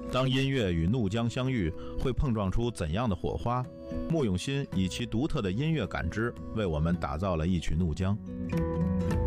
当音乐与怒江相遇，会碰撞出怎样的火花？穆永新以其独特的音乐感知，为我们打造了一曲怒江。